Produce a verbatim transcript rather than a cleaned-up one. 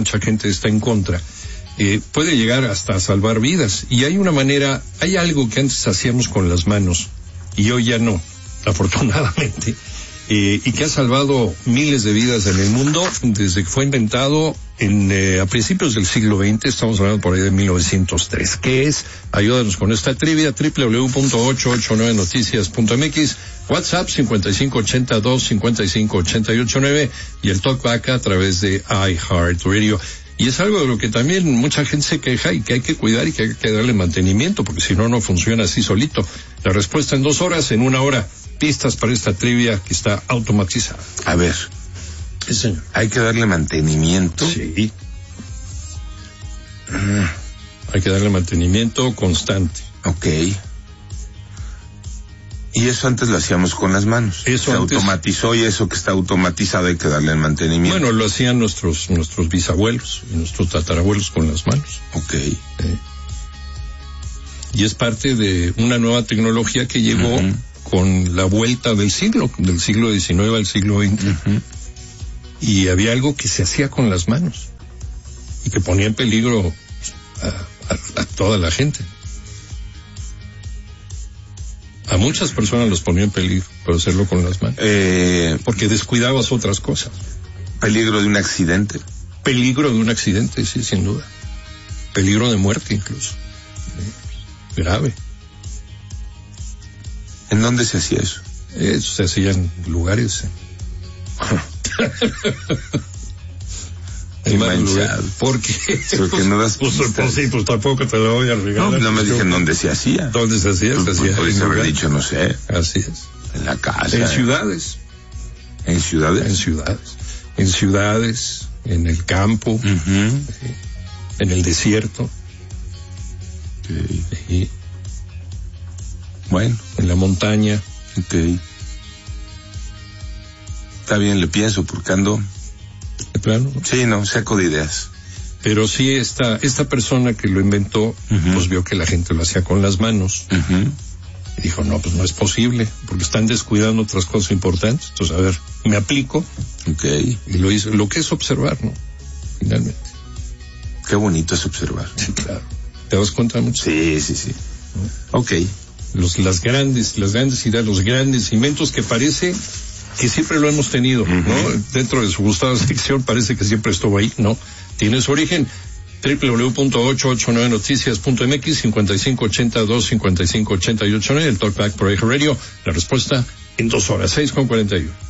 mucha gente está en contra, eh, puede llegar hasta a salvar vidas. Y hay una manera, hay algo que antes hacíamos con las manos y hoy ya no, afortunadamente, eh, y que ha salvado miles de vidas en el mundo desde que fue inventado en eh, a principios del siglo veinte, estamos hablando por ahí de mil novecientos tres. ¿Qué es? Ayúdanos con esta trivia, doble u doble u doble u punto ocho ocho nueve noticias punto m x, WhatsApp cincuenta y cinco ochenta y dos cincuenta y cinco ochenta y ocho nueve y el talkback a través de iHeartRadio. Y es algo de lo que también mucha gente se queja y que hay que cuidar y que hay que darle mantenimiento, porque si no, no funciona así solito. La respuesta en dos horas, en una hora. Pistas para esta trivia que está automatizada. A ver. Sí, señor. Hay que darle mantenimiento. Sí. Mm. Hay que darle mantenimiento constante. Ok. Y eso antes lo hacíamos con las manos. Eso se antes... automatizó y eso que está automatizado hay que darle el mantenimiento. Bueno, lo hacían nuestros nuestros bisabuelos y nuestros tatarabuelos con las manos. Ok. Eh. Y es parte de una nueva tecnología que llegó uh-huh. con la vuelta del siglo, del siglo diecinueve al siglo veinte. Uh-huh. Y había algo que se hacía con las manos y que ponía en peligro a, a, a toda la gente. A muchas personas los ponía en peligro por hacerlo con las manos. Eh, porque descuidabas otras cosas. ¿Peligro de un accidente? Peligro de un accidente, sí, sin duda. Peligro de muerte incluso. Grave. ¿En dónde se hacía eso? Eso se hacía en lugares. En manchado. ¿Por qué? Porque no das pues, pues sí, pues tampoco te lo voy a regalar. No, no me dije en dónde se hacía. ¿Dónde se hacía? Pues, se hacía podrías haber dicho, no sé. Así es. En la casa. En ciudades. ¿En ciudades? En ciudades. En ciudades, en el campo, uh-huh. sí, en el desierto. Okay. Sí. Bueno. En la montaña. Ok. Está bien, le pienso, porque ando... ¿De plano? Sí, no, saco de ideas. Pero sí, esta, esta persona que lo inventó, uh-huh. pues vio que la gente lo hacía con las manos. Uh-huh. Y dijo, no, pues no es posible, porque están descuidando otras cosas importantes. Entonces, a ver, me aplico. Ok. Y lo hizo, lo que es observar, ¿no? Finalmente. Qué bonito es observar. Sí, claro. ¿Te das cuenta mucho? Sí, sí, sí. ¿no? Ok. Los, las grandes, las grandes ideas, los grandes inventos que parece que siempre lo hemos tenido, uh-huh. ¿no? Dentro de su gustada sección parece que siempre estuvo ahí, ¿no? Tiene su origen. doble u doble u doble u punto ocho ocho nueve noticias punto m x, cincuenta y cinco ochenta y dos cincuenta y cinco ochenta y ocho nueve, el Talkback por iHeartRadio. La respuesta en dos horas, seis con cuarenta y uno.